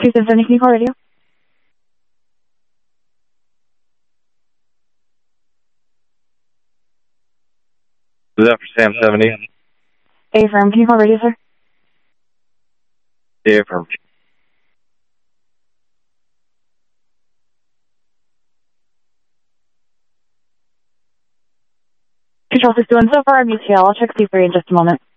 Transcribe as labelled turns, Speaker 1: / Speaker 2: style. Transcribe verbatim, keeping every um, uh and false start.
Speaker 1: two seven seven, can you call radio?
Speaker 2: Is that for Sam seventy?
Speaker 1: A-firm, can you call radio, sir?
Speaker 2: Yeah, affirm.
Speaker 1: Control six two one, so far I'm U T L. I'll check C for you in just a moment.